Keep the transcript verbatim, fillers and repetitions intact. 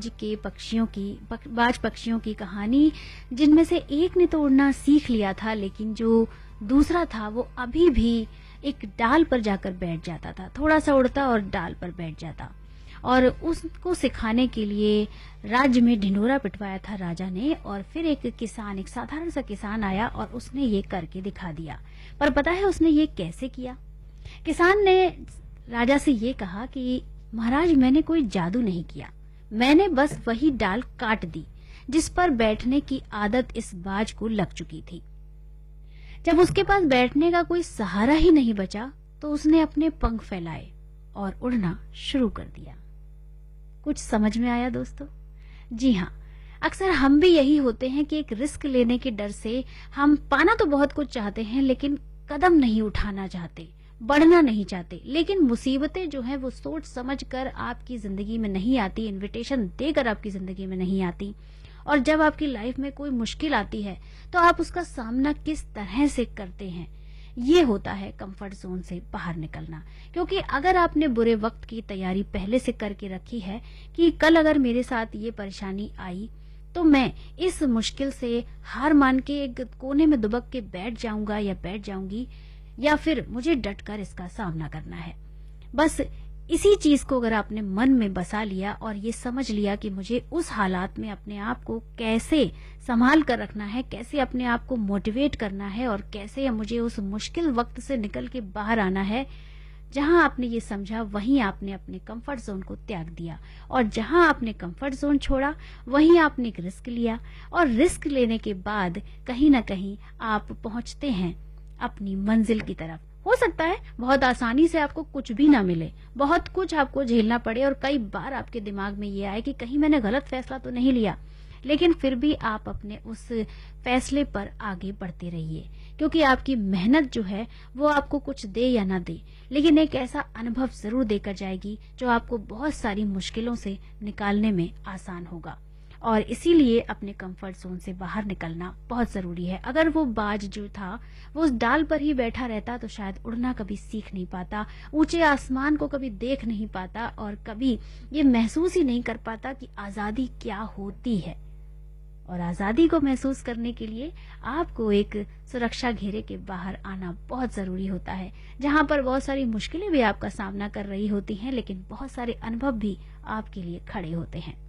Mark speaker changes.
Speaker 1: बाज के पक्षियों की पक, बाज पक्षियों की कहानी, जिनमें से एक ने तो उड़ना सीख लिया था, लेकिन जो दूसरा था वो अभी भी एक डाल पर जाकर बैठ जाता था। थोड़ा सा उड़ता और डाल पर बैठ जाता। और उसको सिखाने के लिए राज्य में ढिंढोरा पिटवाया था राजा ने। और फिर एक किसान, एक साधारण सा किसान आया और उसने ये करके दिखा दिया। पर पता है उसने ये कैसे किया? किसान ने राजा से ये कहा कि महाराज, मैंने कोई जादू नहीं किया, मैंने बस वही डाल काट दी जिस पर बैठने की आदत इस बाज को लग चुकी थी। जब उसके पास बैठने का कोई सहारा ही नहीं बचा तो उसने अपने पंख फैलाए और उड़ना शुरू कर दिया। कुछ समझ में आया दोस्तों? जी हाँ, अक्सर हम भी यही होते हैं कि एक रिस्क लेने के डर से हम पाना तो बहुत कुछ चाहते हैं, लेकिन कदम नहीं उठाना चाहते, बढ़ना नहीं चाहते। लेकिन मुसीबतें जो हैं वो सोच समझ कर आपकी जिंदगी में नहीं आती, इनविटेशन देकर आपकी जिंदगी में नहीं आती। और जब आपकी लाइफ में कोई मुश्किल आती है तो आप उसका सामना किस तरह से करते हैं, ये होता है कंफर्ट जोन से बाहर निकलना। क्योंकि अगर आपने बुरे वक्त की तैयारी पहले से करके रखी है कि कल अगर मेरे साथ ये परेशानी आई तो मैं इस मुश्किल से हार मान के एक कोने में दुबक के बैठ जाऊंगा या बैठ जाऊंगी, या फिर मुझे डटकर इसका सामना करना है। बस इसी चीज को अगर आपने मन में बसा लिया और ये समझ लिया कि मुझे उस हालात में अपने आप को कैसे संभाल कर रखना है, कैसे अपने आप को मोटिवेट करना है और कैसे मुझे उस मुश्किल वक्त से निकल के बाहर आना है, जहां आपने ये समझा वहीं आपने अपने कंफर्ट जोन को त्याग दिया। और जहां आपने कंफर्ट जोन छोड़ा वहीं आपने एक रिस्क लिया। और रिस्क लेने के बाद कहीं ना कहीं आप पहुंचते हैं अपनी मंजिल की तरफ। हो सकता है बहुत आसानी से आपको कुछ भी ना मिले, बहुत कुछ आपको झेलना पड़े और कई बार आपके दिमाग में ये आए कि कहीं मैंने गलत फैसला तो नहीं लिया, लेकिन फिर भी आप अपने उस फैसले पर आगे बढ़ते रहिए। क्योंकि आपकी मेहनत जो है वो आपको कुछ दे या ना दे, लेकिन एक ऐसा अनुभव जरूर देकर जाएगी जो आपको बहुत सारी मुश्किलों से निकालने में आसान होगा। और इसीलिए अपने कंफर्ट जोन से बाहर निकलना बहुत जरूरी है। अगर वो बाज जो था वो उस डाल पर ही बैठा रहता तो शायद उड़ना कभी सीख नहीं पाता, ऊंचे आसमान को कभी देख नहीं पाता और कभी ये महसूस ही नहीं कर पाता कि आजादी क्या होती है। और आजादी को महसूस करने के लिए आपको एक सुरक्षा घेरे के बाहर आना बहुत जरूरी होता है, जहां पर बहुत सारी मुश्किलें भी आपका सामना कर रही होती हैं, लेकिन बहुत सारे अनुभव भी आपके लिए खड़े होते हैं।